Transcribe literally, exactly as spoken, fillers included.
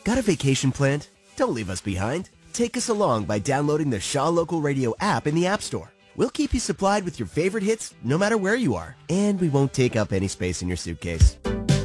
Got a vacation planned? Don't leave us behind. Take us along by downloading the Shaw Local Radio app in the App Store. We'll keep you supplied with your favorite hits no matter where you are, and we won't take up any space in your suitcase.